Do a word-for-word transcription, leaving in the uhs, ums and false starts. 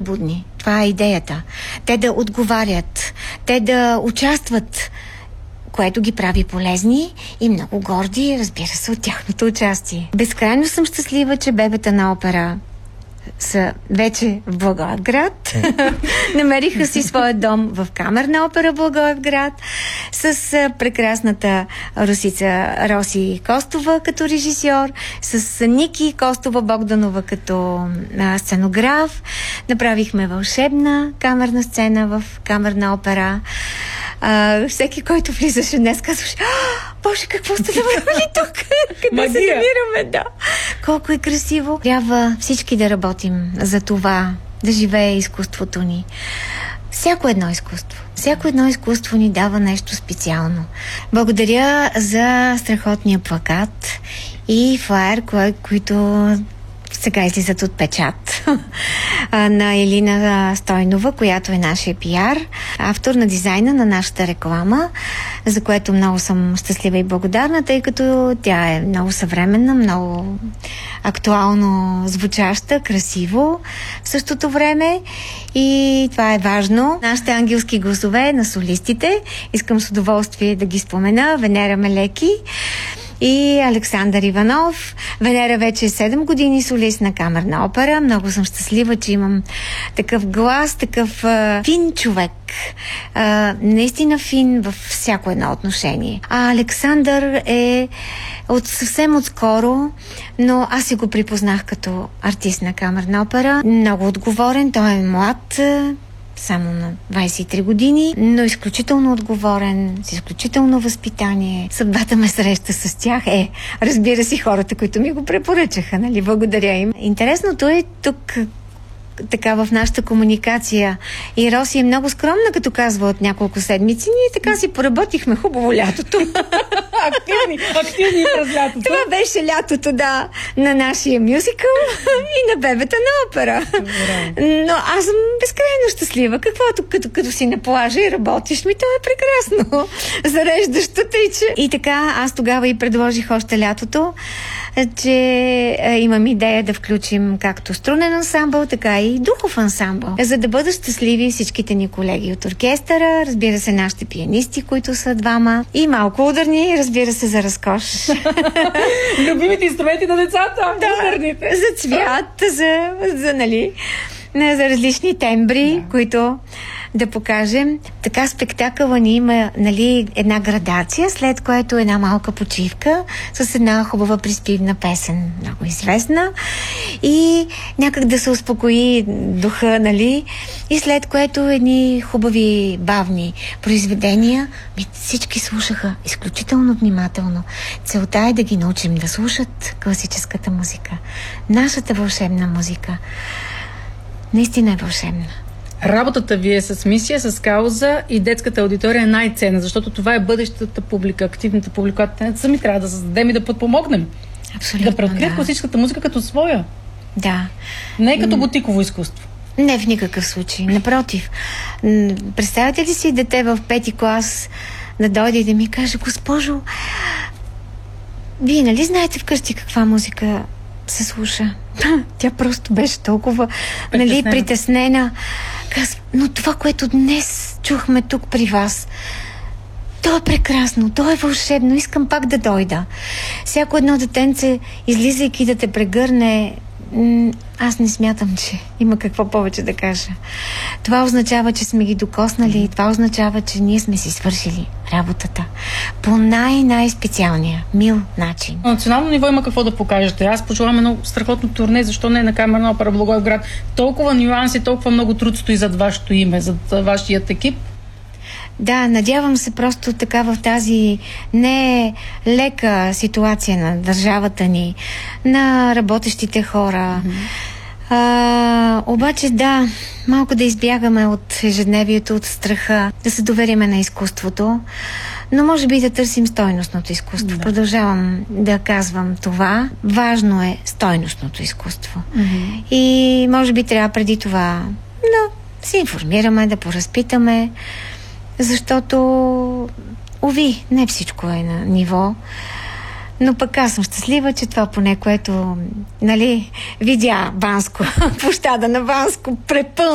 будни. Това е идеята. Те да отговарят, те да участват, което ги прави полезни и много горди, разбира се, от тяхното участие. Безкрайно съм щастлива, че бебета на опера са вече в Благоевград. Намериха си своя дом в Камерна опера Благоевград с прекрасната Русица Роси Костова като режисьор, с Ники Костова Богданова като а, сценограф. Направихме вълшебна камерна сцена в Камерна опера. А, всеки, който влизаше днес, казваше: Боже, какво сте направили тук? Къде се намираме? Да. Колко е красиво. Трябва всички да работим за това, да живее изкуството ни. Всяко едно изкуство. Всяко едно изкуство ни дава нещо специално. Благодаря за страхотния плакат и флаер, кое, които сега излизат от печат на Елина Стойнова, която е нашия пиар, автор на дизайна на нашата реклама, за което много съм щастлива и благодарна, тъй като тя е много съвременна, много актуално звучаща, красиво в същото време и това е важно. Нашите ангелски гласове на солистите, искам с удоволствие да ги спомена: Венера Мелеки и Александър Иванов. Венера вече е седем години солист на Камерна опера. Много съм щастлива, че имам такъв глас, такъв а, фин човек. А, наистина фин във всяко едно отношение. А Александър е от съвсем отскоро, но аз си го припознах като артист на Камерна опера. Много отговорен, той е млад, само на двайсет и три години, но изключително отговорен, с изключително възпитание. Съдбата ме среща с тях. Е, разбира се, хората, които ми го препоръчаха, нали? Благодаря им. Интересното е тук, така в нашата комуникация. И Роси е много скромна, като казва от няколко седмици. Ние така си поработихме хубаво лятото. активни, активни през лятото. Това беше лятото, да, на нашия мюзикъл и на бебета на опера. Но аз съм безкрайно щастлива. Каквото като, като си на плажа и работиш, ми то е прекрасно. Зареждащо тъйче. И така, аз тогава и предложих още лятото, че е, имам идея да включим както струнен ансамбъл, така и духов ансамбъл, за да бъдат щастливи всичките ни колеги от оркестъра, разбира се, нашите пианисти, които са двама, и малко ударни, разбира се, за разкош. Любимите инструменти на децата. Да, ударните. За цвят, за, за, нали, за различни тембри, да, които да покажем. Така спектакъла ни има, нали, една градация, след което една малка почивка с една хубава приспивна песен, много известна, и някак да се успокои духа, нали, и след което едни хубави бавни произведения. Всички слушаха изключително внимателно. Целта е да ги научим да слушат класическата музика. Нашата вълшебна музика наистина е вълшебна. Работата ви е с мисия, с кауза, и детската аудитория е най-ценна, защото това е бъдещата публика, активната публика, която сами трябва да създадем и да подпомогнем. Абсолютно, да преоткрият да. класическата музика като своя. Да. Не е като бутиково изкуство. Не, в никакъв случай. Напротив. Представете ли си дете в пети клас да дойде и да ми каже: госпожо, вие нали знаете вкъщи каква музика се слуша? Тя просто беше толкова притеснена. Нали, притеснена. Казва: но това, което днес чухме тук при вас, то е прекрасно, то е вълшебно, искам пак да дойда. Всяко едно детенце, излизайки да те прегърне, аз не смятам, че има какво повече да кажа. Това означава, че сме ги докоснали, и това означава, че ние сме си свършили работата по най-най-специалния, мил начин. На национално ниво има какво да покажете. Аз пожелавам едно страхотно турне, защо не на Камерна опера Благоевград. Толкова нюанси, толкова много труд стои зад вашето име, зад вашият екип. Да, надявам се просто така в тази не лека ситуация на държавата ни, на работещите хора. Mm-hmm. А, обаче да, малко да избягаме от ежедневието, от страха, да се довериме на изкуството, но може би да търсим стойностното изкуство. Да. Продължавам да казвам това. Важно е стойностното изкуство. Mm-hmm. И може би трябва преди това да се информираме, да поразпитаме, защото, уви, не всичко е на ниво, но пък аз съм щастлива, че това поне, което, нали, видя Банско, площада на Банско, препълнена